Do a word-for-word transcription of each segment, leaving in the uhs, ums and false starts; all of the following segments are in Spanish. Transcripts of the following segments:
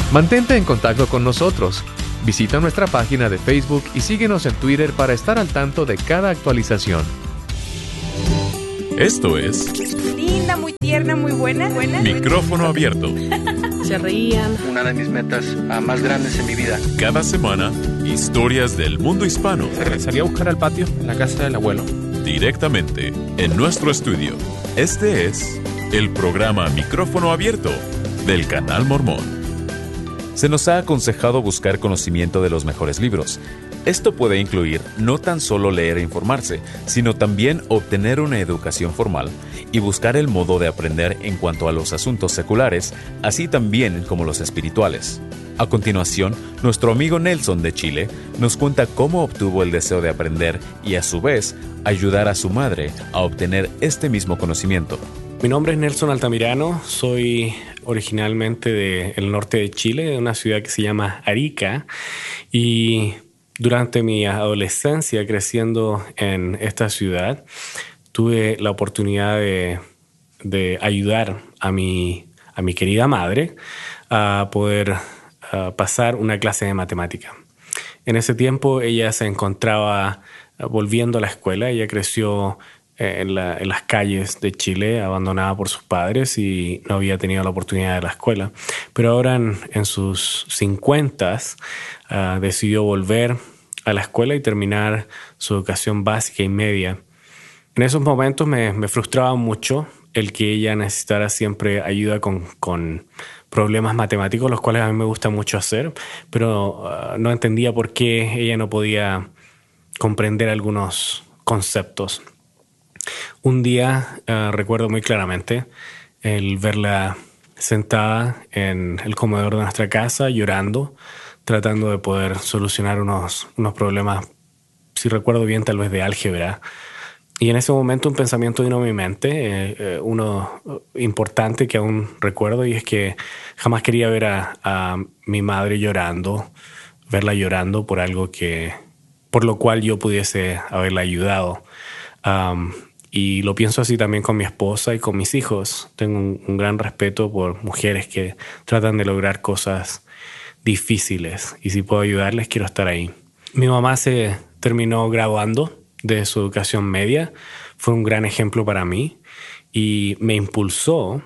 Mantente en contacto con nosotros. Visita nuestra página de Facebook y síguenos en Twitter para estar al tanto de cada actualización. Esto es... Linda, muy tierna, muy buena. buena. Micrófono abierto. Se reían. Una de mis metas uh, más grandes en mi vida. Cada semana, historias del mundo hispano. Salí a buscar al patio en la casa del abuelo. Directamente en nuestro estudio. Este es el programa Micrófono Abierto del Canal Mormón. Se nos ha aconsejado buscar conocimiento de los mejores libros. Esto puede incluir no tan solo leer e informarse, sino también obtener una educación formal y buscar el modo de aprender en cuanto a los asuntos seculares, así también como los espirituales. A continuación, nuestro amigo Nelson de Chile nos cuenta cómo obtuvo el deseo de aprender y, a su vez, ayudar a su madre a obtener este mismo conocimiento. Mi nombre es Nelson Altamirano, soy originalmente del norte de Chile, de una ciudad que se llama Arica, y durante mi adolescencia creciendo en esta ciudad tuve la oportunidad de, de ayudar a mi, a mi querida madre a poder a pasar una clase de matemática. En ese tiempo ella se encontraba volviendo a la escuela, ella creció En, la, en las calles de Chile, abandonada por sus padres y no había tenido la oportunidad de la escuela. Pero ahora en, en sus cincuentas uh, decidió volver a la escuela y terminar su educación básica y media. En esos momentos me, me frustraba mucho el que ella necesitara siempre ayuda con, con problemas matemáticos, los cuales a mí me gusta mucho hacer, pero uh, no entendía por qué ella no podía comprender algunos conceptos. Un día uh, recuerdo muy claramente el verla sentada en el comedor de nuestra casa llorando, tratando de poder solucionar unos, unos problemas, si recuerdo bien, tal vez de álgebra. Y en ese momento un pensamiento vino a mi mente, eh, eh, uno importante que aún recuerdo, y es que jamás quería ver a, a mi madre llorando, verla llorando por algo que, por lo cual yo pudiese haberla ayudado. Um, Y lo pienso así también con mi esposa y con mis hijos. Tengo un, un gran respeto por mujeres que tratan de lograr cosas difíciles. Y si puedo ayudarles, quiero estar ahí. Mi mamá se terminó graduando de su educación media. Fue un gran ejemplo para mí y me impulsó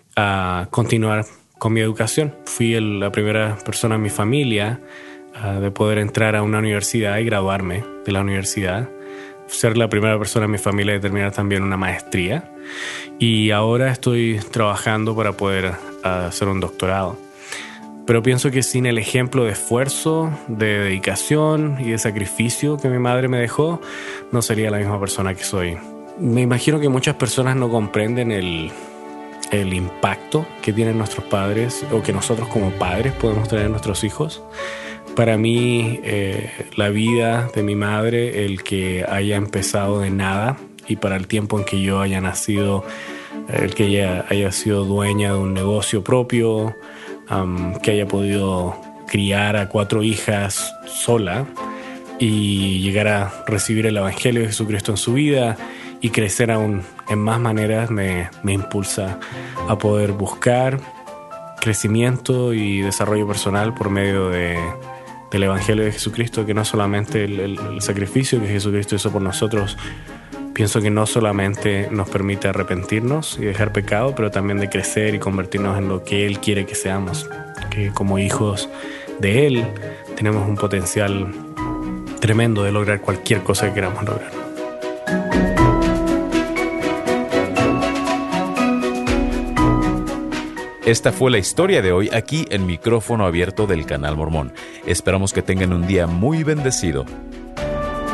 a continuar con mi educación. Fui el, la primera persona en mi familia uh, de poder entrar a una universidad y graduarme de la universidad. Ser la primera persona en mi familia de terminar también una maestría. Y ahora estoy trabajando para poder uh, hacer un doctorado. Pero pienso que sin el ejemplo de esfuerzo, de dedicación y de sacrificio que mi madre me dejó, no sería la misma persona que soy. Me imagino que muchas personas no comprenden el, el impacto que tienen nuestros padres o que nosotros como padres podemos tener en nuestros hijos. Para mí, eh, la vida de mi madre, el que haya empezado de nada y para el tiempo en que yo haya nacido, el que ella haya sido dueña de un negocio propio, um, que haya podido criar a cuatro hijas sola y llegar a recibir el Evangelio de Jesucristo en su vida y crecer aún en más maneras, me, me impulsa a poder buscar crecimiento y desarrollo personal por medio de del Evangelio de Jesucristo, que no solamente el, el, el sacrificio que Jesucristo hizo por nosotros, pienso que no solamente nos permite arrepentirnos y dejar pecado, pero también de crecer y convertirnos en lo que Él quiere que seamos, que como hijos de Él tenemos un potencial tremendo de lograr cualquier cosa que queramos lograr. Esta fue la historia de hoy aquí en Micrófono Abierto del Canal Mormón. Esperamos que tengan un día muy bendecido.